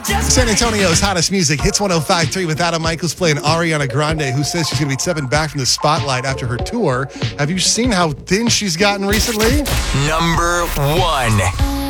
San Antonio's hottest music, Hits 105.3 with Adam Michaels playing Ariana Grande, who says she's going to be stepping back from the spotlight after her tour. Have you seen how thin she's gotten recently? Number 1.